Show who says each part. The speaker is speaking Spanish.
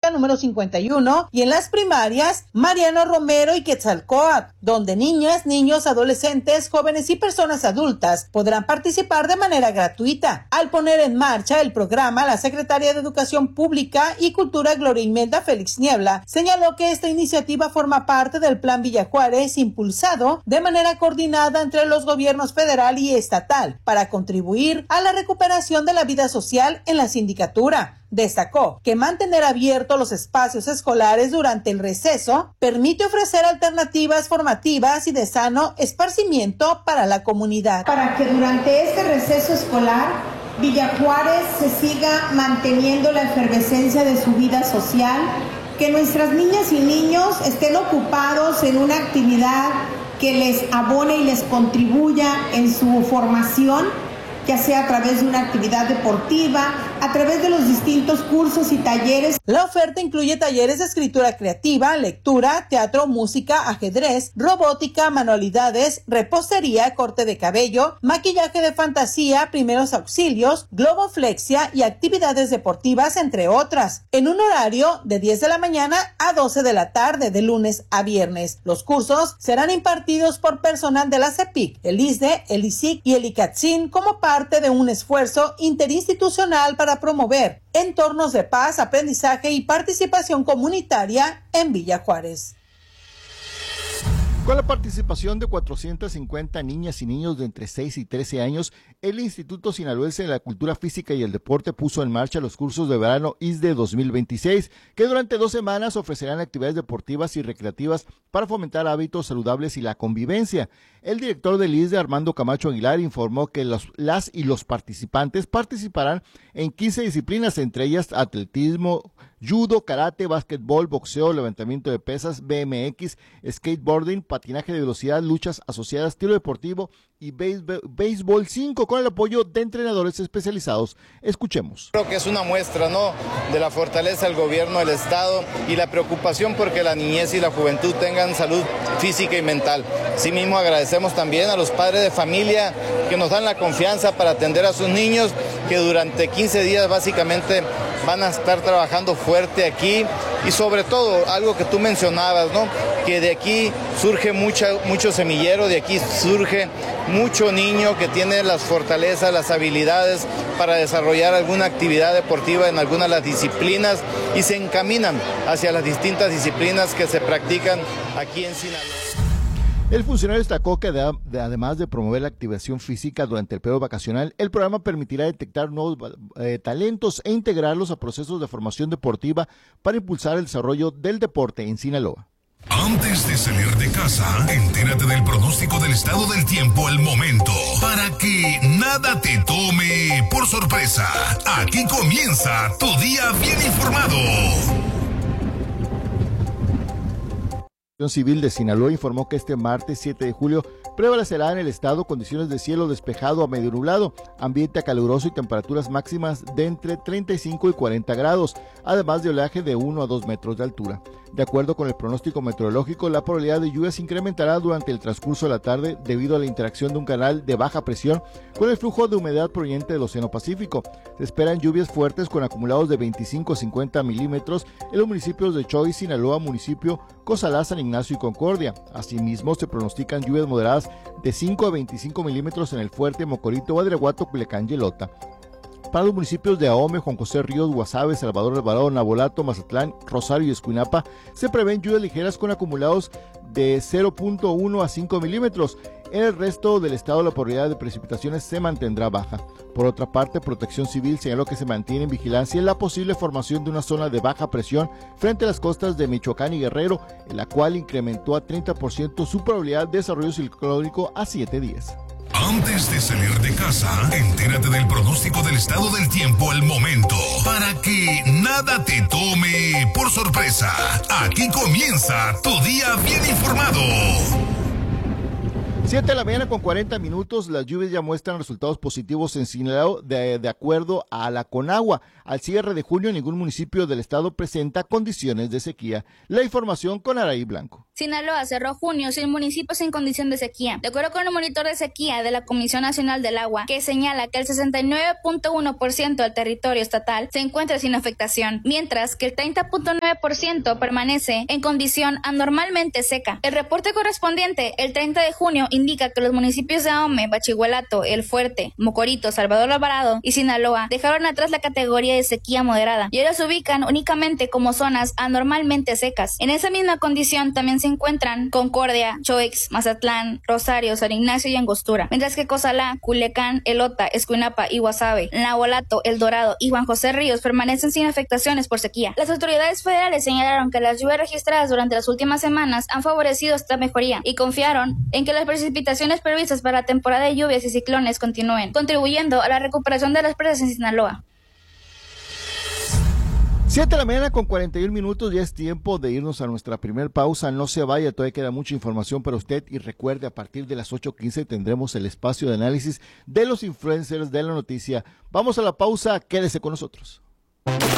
Speaker 1: Escuela número 51 y en las primarias Mariano Romero y Quetzalcóatl, donde niñas, niños, adolescentes, jóvenes y personas adultas podrán participar de manera gratuita. Al poner en marcha el programa, la secretaria de Educación Pública y Cultura, Gloria Imelda Félix Niebla, señaló que esta iniciativa forma parte del Plan Villa Juárez, impulsado de manera coordinada entre los gobiernos federal y estatal para contribuir a la recuperación de la vida social en la sindicatura. Destacó que mantener abiertos los espacios escolares durante el receso permite ofrecer alternativas formativas y de sano esparcimiento para la comunidad.
Speaker 2: Para que durante este receso escolar Villa Juárez se siga manteniendo la efervescencia de su vida social, que nuestras niñas y niños estén ocupados en una actividad que les abone y les contribuya en su formación, ya sea a través de una actividad deportiva, a través de los distintos cursos y talleres.
Speaker 1: La oferta incluye talleres de escritura creativa, lectura, teatro, música, ajedrez, robótica, manualidades, repostería, corte de cabello, maquillaje de fantasía, primeros auxilios, globoflexia y actividades deportivas, entre otras, en un horario de 10 de la mañana a 12 de la tarde, de lunes a viernes. Los cursos serán impartidos por personal de la CEPIC, el ISDE, el ISIC y el ICATSIN como parte de un esfuerzo interinstitucional para promover entornos de paz, aprendizaje y participación comunitaria en Villa Juárez.
Speaker 3: Con la participación de 450 niñas y niños de entre 6 y 13 años, el Instituto Sinaloense de la Cultura Física y el Deporte puso en marcha los cursos de verano ISDE 2026, que durante 2 semanas ofrecerán actividades deportivas y recreativas para fomentar hábitos saludables y la convivencia. El director del ISDE, Armando Camacho Aguilar, informó que las y los participantes participarán en 15 disciplinas, entre ellas atletismo, judo, karate, básquetbol, boxeo, levantamiento de pesas, BMX, skateboarding, patinaje de velocidad, luchas asociadas, tiro deportivo y béisbol 5, con el apoyo de entrenadores especializados. Escuchemos.
Speaker 4: Creo que es una muestra, ¿no?, de la fortaleza del gobierno del estado y la preocupación porque la niñez y la juventud tengan salud física y mental. Asimismo, agradecemos también a los padres de familia que nos dan la confianza para atender a sus niños, que durante 15 días básicamente van a estar trabajando fuerte aquí, y sobre todo algo que tú mencionabas, ¿no?, que de aquí surge mucho semillero, de aquí surge mucho niño que tiene las fortalezas, las habilidades para desarrollar alguna actividad deportiva en algunas de las disciplinas y se encaminan hacia las distintas disciplinas que se practican aquí en Sinaloa.
Speaker 3: El funcionario destacó que además de promover la activación física durante el periodo vacacional, el programa permitirá detectar nuevos talentos e integrarlos a procesos de formación deportiva para impulsar el desarrollo del deporte en Sinaloa.
Speaker 5: Antes de salir de casa, entérate del pronóstico del estado del tiempo al momento, para que nada te tome por sorpresa. Aquí comienza tu día bien informado.
Speaker 3: Civil de Sinaloa informó que este martes 7 de julio prevalecerá en el estado condiciones de cielo despejado a medio nublado, ambiente caluroso y temperaturas máximas de entre 35 y 40 grados, además de oleaje de 1 a 2 metros de altura. De acuerdo con el pronóstico meteorológico, la probabilidad de lluvias incrementará durante el transcurso de la tarde debido a la interacción de un canal de baja presión con el flujo de humedad proveniente del Océano Pacífico. Se esperan lluvias fuertes con acumulados de 25 a 50 milímetros en los municipios de Choix, Sinaloa, municipio Cozalá, San Ignacio y Concordia. Asimismo, se pronostican lluvias moderadas de 5 a 25 milímetros en el Fuerte, Mocorito, Badiraguato, Culiacán y Elota. Para los municipios de Ahome, Juan José Ríos, Guasave, Salvador Alvarado, Nabolato, Mazatlán, Rosario y Escuinapa, se prevén lluvias ligeras con acumulados de 0.1 a 5 milímetros. En el resto del estado, la probabilidad de precipitaciones se mantendrá baja. Por otra parte, Protección Civil señaló que se mantiene en vigilancia la posible formación de una zona de baja presión frente a las costas de Michoacán y Guerrero, en la cual incrementó a 30% su probabilidad de desarrollo ciclónico a 7 días.
Speaker 5: Antes de salir de casa, entérate del pronóstico del estado del tiempo al momento, para que nada te tome por sorpresa. Aquí comienza tu día bien informado.
Speaker 3: 7 de la mañana con 40 minutos, las lluvias ya muestran resultados positivos en Sinaloa de acuerdo a la Conagua. Al cierre de junio, ningún municipio del estado presenta condiciones de sequía. La información con Araí Blanco.
Speaker 6: Sinaloa cerró junio sin municipios en condición de sequía. De acuerdo con el monitor de sequía de la Comisión Nacional del Agua, que señala que el 69.1% del territorio estatal se encuentra sin afectación, mientras que el 30.9% permanece en condición anormalmente seca. El reporte correspondiente el 30 de junio indica que los municipios de Ahome, Bachihuelato, El Fuerte, Mocorito, Salvador Alvarado y Sinaloa dejaron atrás la categoría de sequía moderada y ahora se ubican únicamente como zonas anormalmente secas. En esa misma condición también se encuentran Concordia, Choix, Mazatlán, Rosario, San Ignacio y Angostura, mientras que Cozalá, Culiacán, Elota, Escuinapa y Guasave, Naholato, El Dorado y Juan José Ríos permanecen sin afectaciones por sequía. Las autoridades federales señalaron que las lluvias registradas durante las últimas semanas han favorecido esta mejoría y confiaron en que las precipitaciones previstas para la temporada de lluvias y ciclones continúen, contribuyendo a la recuperación de las presas en Sinaloa.
Speaker 3: 7 de la mañana con 41 minutos, ya es tiempo de irnos a nuestra primer pausa. No se vaya, todavía queda mucha información para usted y recuerde, a partir de las 8:15 tendremos el espacio de análisis de los influencers de la noticia. Vamos a la pausa, quédese con nosotros.